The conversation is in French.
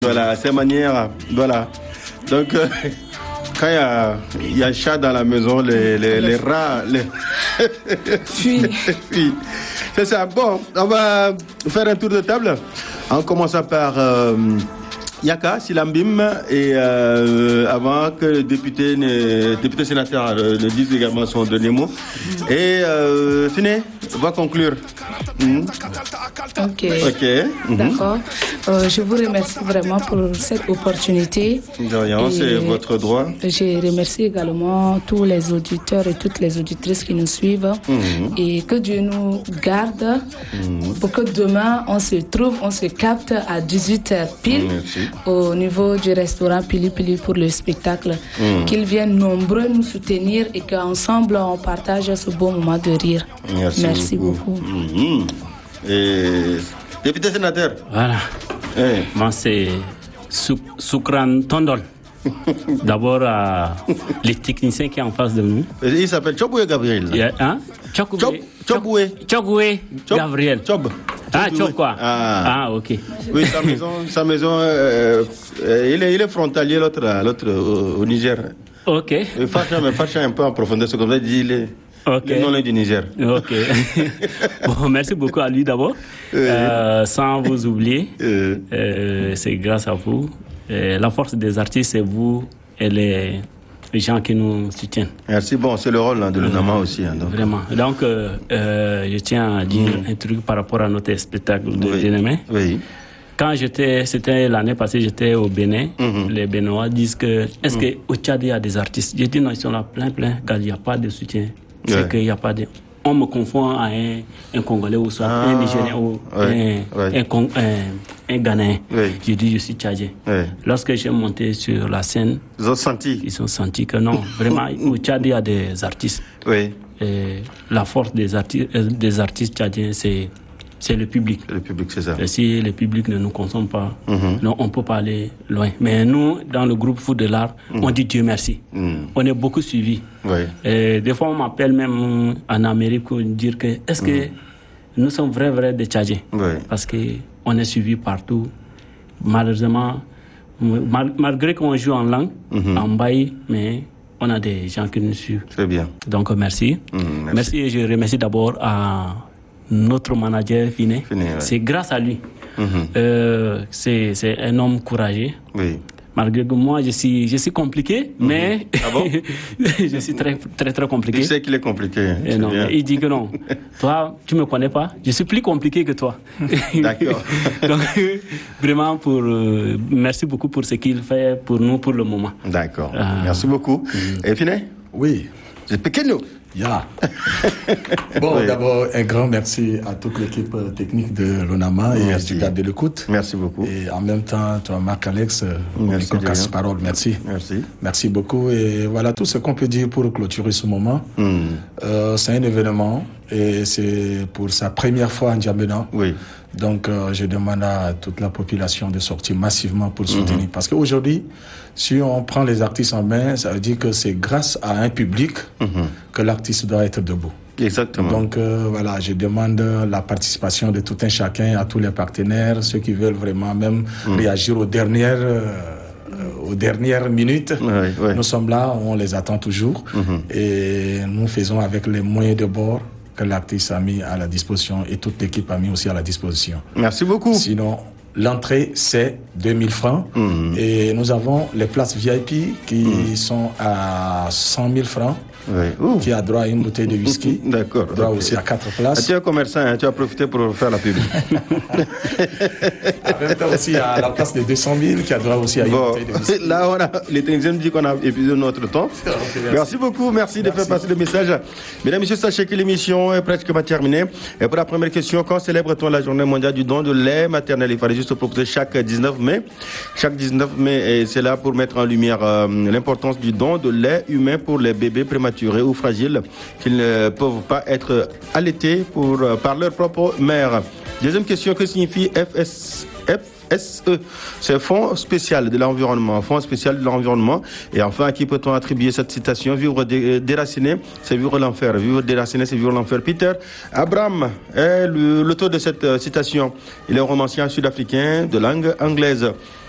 Voilà, ces manières, voilà. Donc, quand il y a chat dans la maison, les rats, Fuis. C'est ça. Bon, on va faire un tour de table en commençant par Yaka Silambim et avant que le député sénateur ne dise également son dernier mot. Et Finé va conclure. Ok. D'accord. Je vous remercie vraiment pour cette opportunité. De rien, c'est votre droit. Je remercie également tous les auditeurs et toutes les auditrices qui nous suivent. Et que Dieu nous garde pour que demain on se capte à 18h pile. Au niveau du restaurant Pili Pili pour le spectacle. Qu'ils viennent nombreux nous soutenir et qu'ensemble on partage ce beau moment de rire. Merci beaucoup. Et député sénateur. Voilà. Moi c'est Soukran Tondol. D'abord les techniciens qui sont en face de nous. Il s'appelle Choboué Gabriel. Choboué Gabriel. Chob quoi. Ok. Oui, sa maison il est frontalier l'autre au Niger. Ok. Fâche un peu en profondeur, c'est comme ça dit le nom du Niger. Ok. Bon, merci beaucoup à lui d'abord. Sans vous oublier, c'est grâce à vous. La force des artistes, c'est vous et les gens qui nous soutiennent. Merci. Bon, c'est le rôle de l'UNAMA aussi. Donc. Vraiment. Donc, je tiens à dire un truc par rapport à notre spectacle de demain. Oui. Quand c'était l'année passée, j'étais au Bénin. Les Béninois disent que, est-ce qu'au Tchad, il y a des artistes? J'ai dit non, ils sont là plein, car il n'y a pas de soutien. C'est qu'il n'y a pas de... On me confond à un Congolais ou soit un Nigérien ou un Ghanéen. J'ai dit, je suis Tchadien. Lorsque j'ai monté sur la scène, ils ont senti que non, vraiment, au Tchad, il y a des artistes. Et la force des artistes tchadiens, c'est le public. Le public, c'est ça. Et si le public ne nous consomme pas, non, on ne peut pas aller loin. Mais nous, dans le groupe Foot de l'Art, on dit Dieu merci. On est beaucoup suivis. Et des fois, on m'appelle même en Amérique pour dire que est-ce que nous sommes vrais des Tchadiens? Parce qu'on est suivis partout. Malheureusement, malgré qu'on joue en langue, en bail, mais on a des gens qui nous suivent. Très bien. Donc, merci. Merci et je remercie d'abord à notre manager Finé. C'est grâce à lui. C'est un homme courageux. Malgré que moi, je suis compliqué, mais je suis très compliqué. Il sait qu'il est compliqué. Et non, il dit que non. Toi, tu me connais pas. Je suis plus compliqué que toi. D'accord. Donc, vraiment, merci beaucoup pour ce qu'il fait pour nous pour le moment. D'accord. Merci beaucoup. Et Finé? Oui. C'est pequeño. Bon, d'abord, un grand merci à toute l'équipe technique de l'ONAMA et du Garde de l'écoute. Merci beaucoup. Et en même temps, toi, Marc-Alex, Casse-Parole, merci. Merci beaucoup. Et voilà tout ce qu'on peut dire pour clôturer ce moment. C'est un événement et c'est pour sa première fois en Djamena. Donc, je demande à toute la population de sortir massivement pour soutenir. Parce qu'aujourd'hui, si on prend les artistes en main, ça veut dire que c'est grâce à un public que l'artiste doit être debout. Exactement. Donc, voilà, je demande la participation de tout un chacun, à tous les partenaires, ceux qui veulent vraiment même réagir aux dernières minutes. Nous sommes là, on les attend toujours. Et nous faisons avec les moyens de bord que l'artiste a mis à la disposition et toute l'équipe a mis aussi à la disposition. Merci beaucoup. Sinon, l'entrée, c'est 2000 francs. Et nous avons les places VIP qui sont à 100 000 francs. Qui a droit à une bouteille de whisky. D'accord. Droit aussi à 4 places. Tu es un commerçant, tu as profité pour faire la pub. En même temps aussi à la place de 200 000 qui a droit aussi à une bouteille de whisky. Là, les techniciens nous disent qu'on a épuisé notre temps. Merci beaucoup, merci de faire passer le message. Mesdames et messieurs, sachez que l'émission est presque terminée. Et pour la première question, quand célèbre-t-on la journée mondiale du don de lait maternel? Il fallait juste proposer chaque 19 mai. Chaque 19 mai, et c'est là pour mettre en lumière l'importance du don de lait humain pour les bébés prématurés ou fragiles qui ne peuvent pas être allaités par leur propre mère. Deuxième question, que signifie FSE? C'est Fonds spécial de l'environnement. Fonds spécial de l'environnement. Et enfin, à qui peut-on attribuer cette citation? Vivre déraciné, c'est vivre l'enfer. Vivre déraciné, c'est vivre l'enfer. Peter Abraham est l'auteur de cette citation. Il est romancier sud-africain de langue anglaise.